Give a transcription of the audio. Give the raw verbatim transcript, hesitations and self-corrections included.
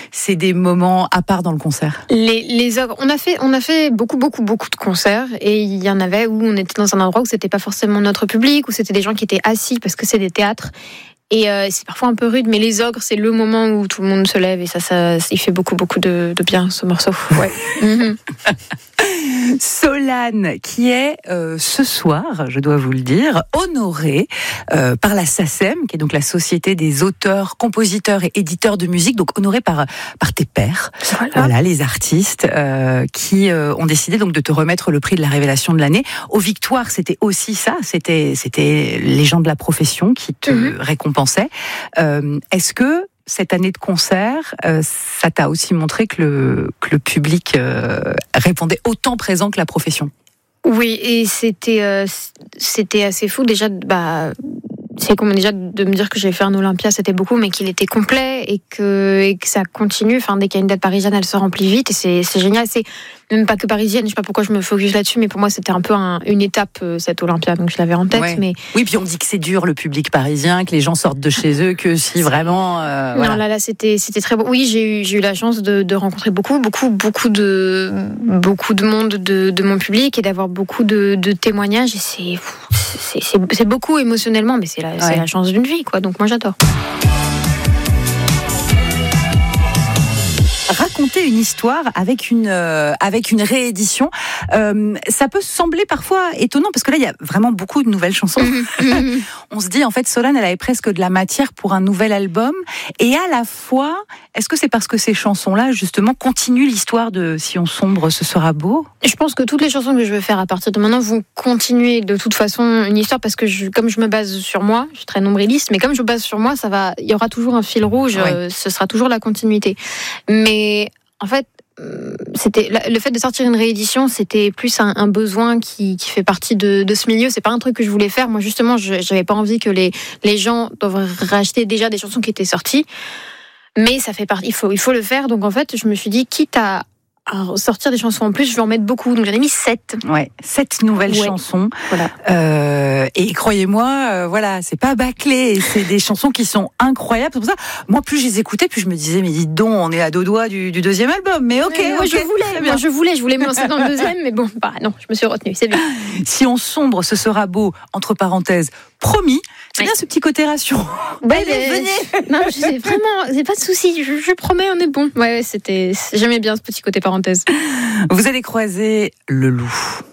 c'est des moments à part dans le concert? Les, les ogres, on a fait, on a fait beaucoup, beaucoup, beaucoup de concerts, et il y en avait où on était dans un endroit où c'était pas forcément notre public, où c'était des gens qui étaient assis parce que c'est des théâtres. Et euh, c'est parfois un peu rude, mais les ogres, c'est le moment où tout le monde se lève, et ça, ça il fait beaucoup, beaucoup de, de bien, ce morceau. Ouais. mm-hmm. Solane, qui est euh, ce soir, je dois vous le dire, honorée euh, par la SACEM, qui est donc la Société des auteurs, compositeurs et éditeurs de musique, donc honorée par, par tes pairs, voilà, voilà les artistes euh, qui euh, ont décidé donc de te remettre le prix de la révélation de l'année. Aux Victoires, c'était aussi ça, c'était, c'était les gens de la profession qui te mm-hmm. récompensaient. Euh, est-ce que cette année de concert, euh, ça t'a aussi montré que le, que le public euh, répondait autant présent que la profession? Oui, et c'était, euh, c'était assez fou. Déjà, bah, c'est comme déjà de me dire que j'ai fait un Olympia, c'était beaucoup, mais qu'il était complet et que, et que ça continue. Enfin, dès qu'il y a une date parisienne, elle se remplit vite, et c'est, c'est génial. C'est même pas que parisienne, je sais pas pourquoi je me focus là-dessus, mais pour moi c'était un peu un, une étape, cette Olympia, donc je l'avais en tête. Ouais. Mais oui, puis on dit que c'est dur le public parisien, que les gens sortent de chez eux, que si vraiment. Euh, voilà. Non, là, là, c'était, c'était très beau. Oui, j'ai eu, j'ai eu la chance de, de rencontrer beaucoup, beaucoup, beaucoup de, beaucoup de monde de, de mon public, et d'avoir beaucoup de, de témoignages. Et c'est, c'est, c'est, c'est beaucoup émotionnellement, mais c'est la, ouais. c'est la chance d'une vie, quoi. Donc moi j'adore. Raconter une histoire avec une euh, avec une réédition, euh, ça peut sembler parfois étonnant, parce que là il y a vraiment beaucoup de nouvelles chansons. On se dit en fait Solane, elle avait presque de la matière pour un nouvel album, et à la fois, est-ce que c'est parce que ces chansons-là justement continuent l'histoire de Si on sombre, ce sera beau? Je pense que toutes les chansons que je vais faire à partir de maintenant vont continuer de toute façon une histoire, parce que je, comme je me base sur moi, je suis très nombriliste, mais comme je me base sur moi, ça va, il y aura toujours un fil rouge, ouais. euh, ce sera toujours la continuité. Mais Et en fait, c'était le fait de sortir une réédition, c'était plus un, un besoin qui, qui fait partie de, de ce milieu. C'est pas un truc que je voulais faire. Moi, justement, je j'avais pas envie que les les gens doivent racheter déjà des chansons qui étaient sorties. Mais ça fait partie. Il faut il faut le faire. Donc en fait, je me suis dit, quitte à à sortir des chansons en plus, je vais en mettre beaucoup. Donc j'en ai mis sept. Ouais, sept nouvelles ouais. chansons. Voilà. Euh, et croyez-moi, euh, voilà, c'est pas bâclé. C'est des chansons qui sont incroyables. C'est pour ça, moi, plus je les écoutais, plus je me disais, mais dites donc, on est à deux doigts du, du deuxième album. Mais ok, mais moi, okay, je voulais, moi, je voulais, je voulais me lancer dans le deuxième, mais bon, bah non, je me suis retenue. C'est bien. Si on sombre, ce sera beau. Entre parenthèses, promis. C'est oui. bien ce petit côté ration. Ouais, allez, venez. Non, je sais, vraiment, c'est pas de souci. Je, je promets, on est bon. Ouais, ouais, c'était, j'aimais bien ce petit côté parenthèse. Vous allez croiser le loup.